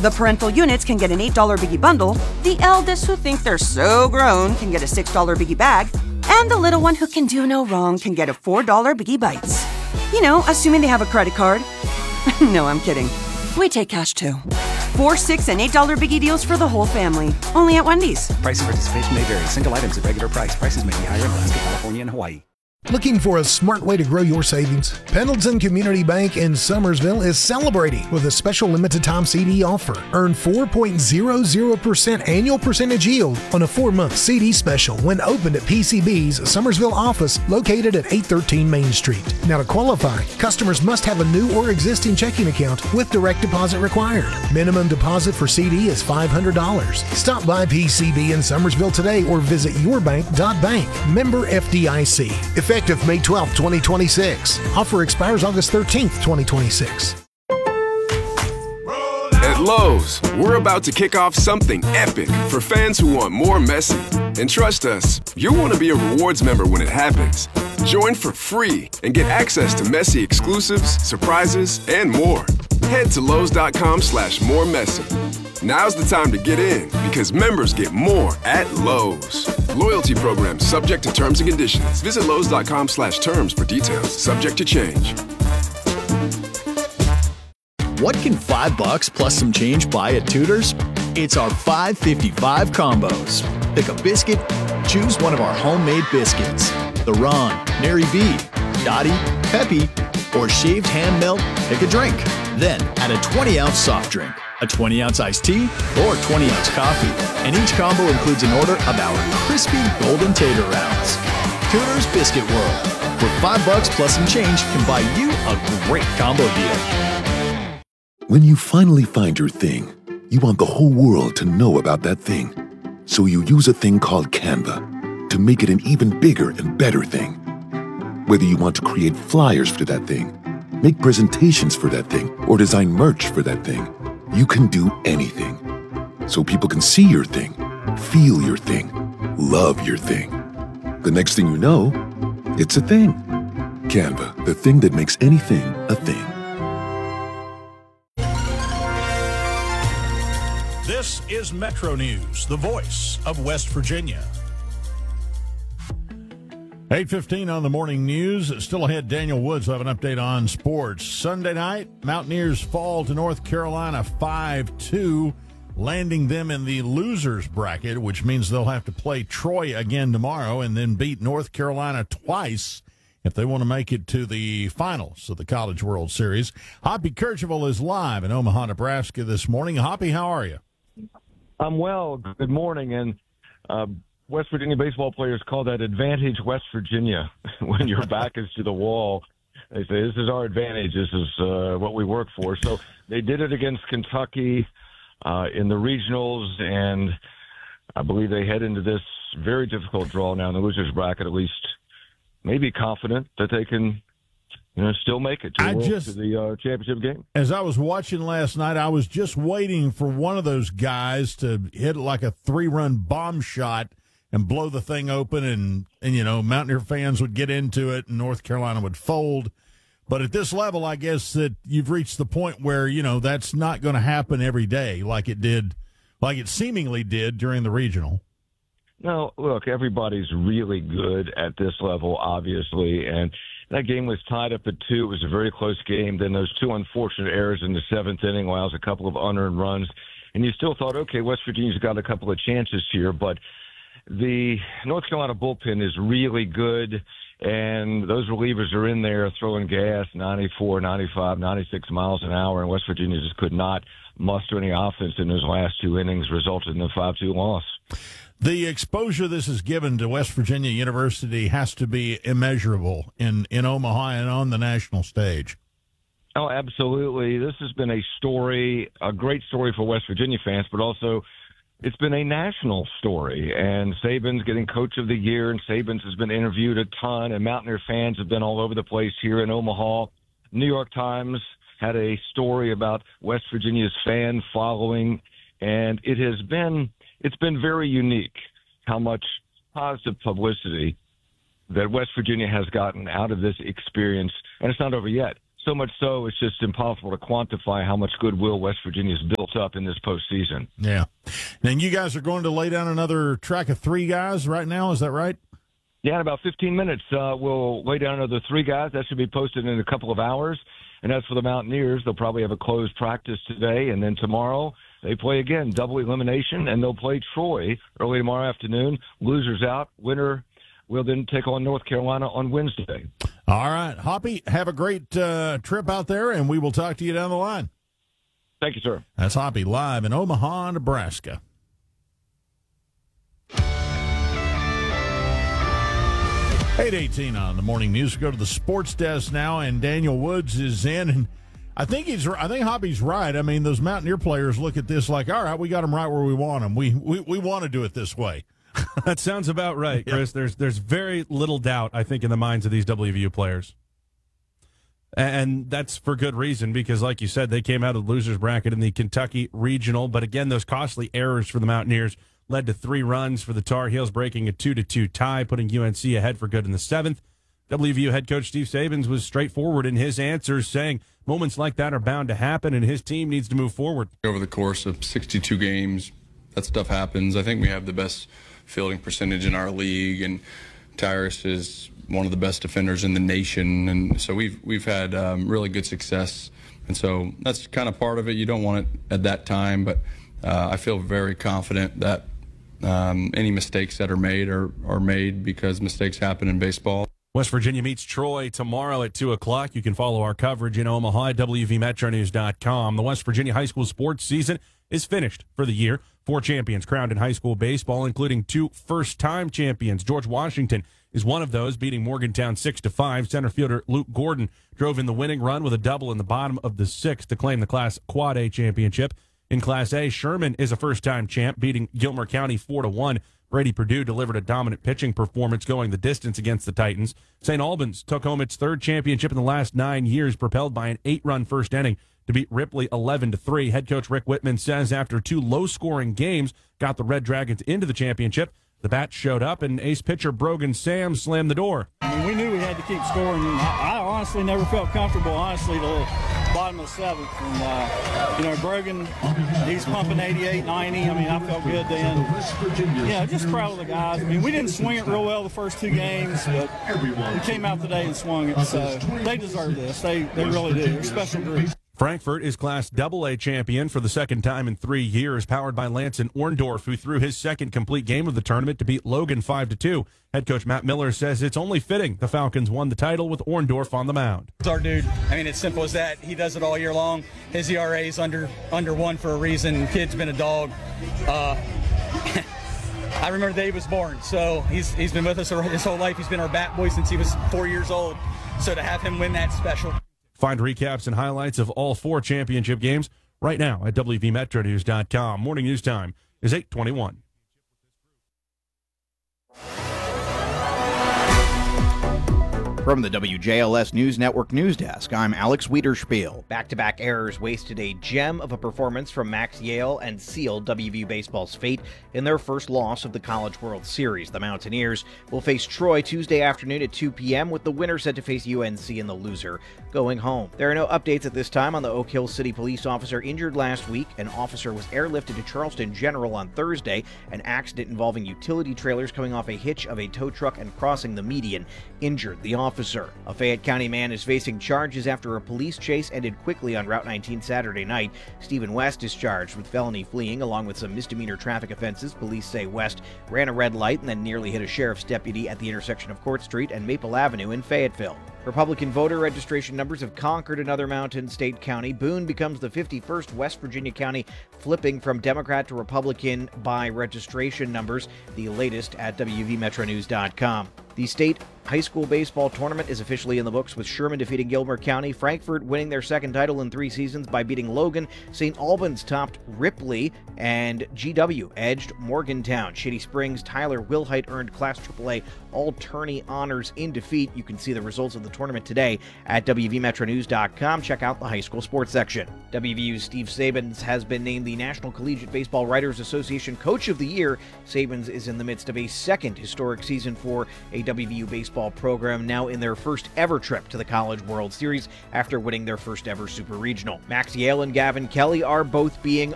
The parental units can get an $8 Biggie bundle, the eldest who think they're so grown can get a $6 Biggie bag, and the little one who can do no wrong can get a $4 Biggie Bites. You know, assuming they have a credit card. No, I'm kidding. We take cash too. $4, $6, and $8 Biggie deals for the whole family. Only at Wendy's. Price and participation may vary. Single items at regular price. Prices may be higher in Alaska, California, and Hawaii. Looking for a smart way to grow your savings? Pendleton Community Bank in Summersville is celebrating with a special limited-time CD offer. Earn 4.00% annual percentage yield on a 4-month CD special when opened at PCB's Summersville office located at 813 Main Street. Now, to qualify, customers must have a new or existing checking account with direct deposit required. Minimum deposit for CD is $500. Stop by PCB in Summersville today or visit yourbank.bank. Member FDIC. Effective May 12, 2026. Offer expires August 13th, 2026. At Lowe's, we're about to kick off something epic for fans who want more Messi. And trust us, you'll want to be a rewards member when it happens. Join for free and get access to Messi exclusives, surprises, and more. Head to Lowe's.com/moremessy. Now's the time to get in because members get more at Lowe's. Loyalty program subject to terms and conditions. Visit Lowe's.com/terms for details. Subject to change. What can $5 plus some change buy at Tudor's? It's our $5.55 combos. Pick a biscuit, choose one of our homemade biscuits. The Ron, Nary B, Dottie, Peppy, or shaved ham melt, pick a drink. Then add a 20-ounce soft drink, a 20-ounce iced tea, or 20-ounce coffee. And each combo includes an order of our crispy golden tater rounds. Tudor's Biscuit World, where $5 plus some change can buy you a great combo deal. When you finally find your thing, you want the whole world to know about that thing. So you use a thing called Canva to make it an even bigger and better thing. Whether you want to create flyers for that thing, make presentations for that thing, or design merch for that thing, you can do anything. So people can see your thing, feel your thing, love your thing. The next thing you know, it's a thing. Canva, the thing that makes anything a thing. This is Metro News, the voice of West Virginia. 8:15 on the morning news. Still ahead, Daniel Woods will have an update on sports. Sunday night, Mountaineers fall to North Carolina 5-2, landing them in the losers bracket, which means they'll have to play Troy again tomorrow and then beat North Carolina twice if they want to make it to the finals of the College World Series. Hoppy Kercheval is live in Omaha, Nebraska this morning. Hoppy, how are you? I'm well. Good morning. And West Virginia baseball players call that advantage West Virginia. When your back is to the wall, they say, this is our advantage. This is what we work for. So they did it against Kentucky in the regionals, and I believe they head into this very difficult draw now in the losers bracket, at least maybe confident that they can still make it to the championship game. As I was watching last night, I was just waiting for one of those guys to hit like a 3-run bomb shot and blow the thing open, and Mountaineer fans would get into it, and North Carolina would fold. But at this level, I guess that you've reached the point where, that's not going to happen every day like it seemingly did during the regional. No, look, everybody's really good at this level, obviously, and that game was tied up at 2. It was a very close game. Then those 2 unfortunate errors in the 7th inning allows a couple of unearned runs, and you still thought, okay, West Virginia's got a couple of chances here, but the North Carolina bullpen is really good, and those relievers are in there throwing gas 94, 95, 96 miles an hour, and West Virginia just could not muster any offense in those last 2 innings, resulted in a 5-2 loss. The exposure this is given to West Virginia University has to be immeasurable in Omaha and on the national stage. Oh, absolutely. This has been a great story for West Virginia fans, but also it's been a national story. And Saban's getting Coach of the Year, and Saban's has been interviewed a ton, and Mountaineer fans have been all over the place here in Omaha. New York Times had a story about West Virginia's fan following, and it's been very unique how much positive publicity that West Virginia has gotten out of this experience. And it's not over yet. So much so, it's just impossible to quantify how much goodwill West Virginia's built up in this postseason. Yeah. And you guys are going to lay down another track of 3 guys right now, is that right? Yeah, in about 15 minutes, we'll lay down another 3 guys. That should be posted in a couple of hours. And as for the Mountaineers, they'll probably have a closed practice today, and then tomorrow they play again, double elimination, and they'll play Troy early tomorrow afternoon. Losers out. Winner will then take on North Carolina on Wednesday. All right. Hoppy, have a great trip out there, and we will talk to you down the line. Thank you, sir. That's Hoppy live in Omaha, Nebraska. 8:18 on the morning news. We go to the sports desk now, and Daniel Woods is in. And I think Hoppy's right. I mean, those Mountaineer players look at this like, all right, we got them right where we want them. We want to do it this way. That sounds about right, Chris. Yeah. There's very little doubt, I think, in the minds of these WVU players. And that's for good reason, because like you said, they came out of the losers bracket in the Kentucky Regional. But again, those costly errors for the Mountaineers led to 3 runs for the Tar Heels, breaking a 2-2 tie, putting UNC ahead for good in the 7th. WVU head coach Steve Sabins was straightforward in his answers, saying moments like that are bound to happen and his team needs to move forward. Over the course of 62 games, that stuff happens. I think we have the best fielding percentage in our league, and Tyrus is one of the best defenders in the nation, and so we've had really good success, and so that's kind of part of it. You don't want it at that time, but I feel very confident that any mistakes that are made are made, because mistakes happen in baseball. West Virginia meets Troy tomorrow at 2 o'clock. You can follow our coverage in Omaha at WVMetroNews.com. The West Virginia high school sports season is finished for the year. 4 champions crowned in high school baseball, including 2 first-time champions. George Washington is one of those, beating Morgantown 6-5. Center fielder Luke Gordon drove in the winning run with a double in the bottom of the 6th to claim the Class Quad A championship. In Class A, Sherman is a first-time champ, beating Gilmer County 4-1. Brady Perdue delivered a dominant pitching performance, going the distance against the Titans. St. Albans took home its 3rd championship in the last 9 years, propelled by an 8-run first inning to beat Ripley 11-3. Head coach Rick Whitman says after 2 low-scoring games got the Red Dragons into the championship, the bats showed up and ace pitcher Brogan Sam slammed the door. I mean, we knew we had to keep scoring. I honestly never felt comfortable, the bottom of the 7th. And, Brogan, he's pumping 88, 90. I mean, I felt good then. Yeah, just proud of the guys. I mean, we didn't swing it real well the first 2 games, but we came out today and swung it. So they deserve this. They really do. They're a special group. Frankfort is Class AA champion for the 2nd time in 3 years, powered by Lanson Orndorff, who threw his 2nd complete game of the tournament to beat Logan 5-2. Head coach Matt Miller says it's only fitting the Falcons won the title with Orndorff on the mound. It's our dude. I mean, it's simple as that. He does it all year long. His ERA is under 1 for a reason. Kid's been a dog. I remember the day he was born, so he's been with us his whole life. He's been our bat boy since he was 4 years old. So to have him win that special. Find recaps and highlights of all 4 championship games right now at WVMetroNews.com. Morning news time is 8:21. From the WJLS News Network News Desk, I'm Alex Wiederspiel. Back-to-back errors wasted a gem of a performance from Max Yale and sealed WVU baseball's fate in their first loss of the College World Series. The Mountaineers will face Troy Tuesday afternoon at 2 p.m. with the winner set to face UNC and the loser going home. There are no updates at this time on the Oak Hill City police officer injured last week. An officer was airlifted to Charleston General on Thursday. An accident involving utility trailers coming off a hitch of a tow truck and crossing the median injured the officer. A Fayette County man is facing charges after a police chase ended quickly on Route 19 Saturday night. Stephen West is charged with felony fleeing along with some misdemeanor traffic offenses. Police say West ran a red light and then nearly hit a sheriff's deputy at the intersection of Court Street and Maple Avenue in Fayetteville. Republican voter registration numbers have conquered another Mountain State county. Boone becomes the 51st West Virginia county, flipping from Democrat to Republican by registration numbers, the latest at WVMetroNews.com. The state high school baseball tournament is officially in the books, with Sherman defeating Gilmer County, Frankfort winning their 2nd title in 3 seasons by beating Logan, St. Albans topped Ripley, and GW edged Morgantown. Shady Springs, Tyler Wilhite earned Class AAA All-Tourney honors in defeat. You can see the results of the tournament today at WVMetroNews.com. Check out the high school sports section. WVU's Steve Sabins has been named the National Collegiate Baseball Writers Association Coach of the Year. Sabins is in the midst of a 2nd historic season for a WVU baseball baseball program now in their first ever trip to the College World Series after winning their first ever Super Regional. Max Yale and Gavin Kelly are both being